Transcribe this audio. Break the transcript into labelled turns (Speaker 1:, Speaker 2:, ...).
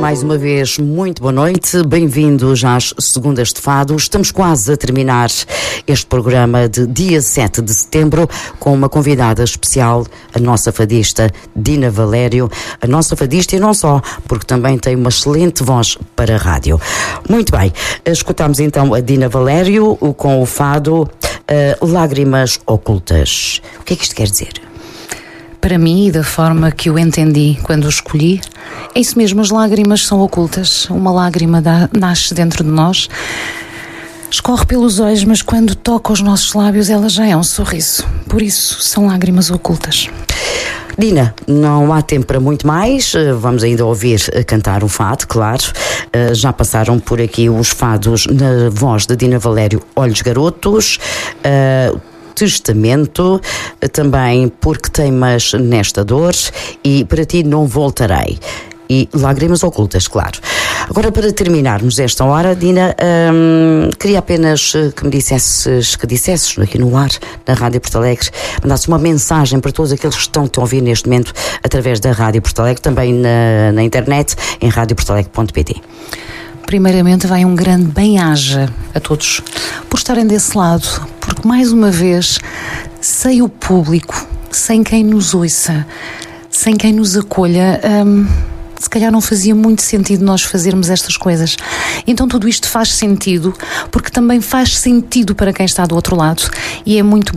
Speaker 1: mais uma vez, muito boa noite, bem-vindos às Segundas de Fado. Estamos quase a terminar este programa de dia 7 de setembro com uma convidada especial, a nossa fadista Dina Valério, a nossa fadista e não só, porque também tem uma excelente voz para a rádio. Muito bem, escutamos então a Dina Valério com o fado Lágrimas Ocultas. O que é que isto quer dizer?
Speaker 2: Para mim, e da forma que eu entendi quando o escolhi, é isso mesmo, as lágrimas são ocultas. Uma lágrima nasce dentro de nós, escorre pelos olhos, mas quando toca os nossos lábios ela já é um sorriso. Por isso, são lágrimas ocultas.
Speaker 1: Dina, não há tempo para muito mais, vamos ainda ouvir cantar um fado, claro. Já passaram por aqui os fados na voz de Dina Valério, Olhos Garotos, Testamento, também Porque Teimas Nesta Dor e Para Ti Não Voltarei. E Lágrimas Ocultas, claro. Agora, para terminarmos esta hora, Dina, queria apenas que me dissesses aqui no ar, na Rádio Porto Alegre, mandasse uma mensagem para todos aqueles que estão a ouvir neste momento através da Rádio Porto Alegre, também na internet, em radioportoalegre.pt.
Speaker 2: Primeiramente, vai um grande bem-aja a todos por estarem desse lado, porque mais uma vez, sem o público, sem quem nos ouça, sem quem nos acolha, se calhar não fazia muito sentido nós fazermos estas coisas. Então tudo isto faz sentido, porque também faz sentido para quem está do outro lado, e é muito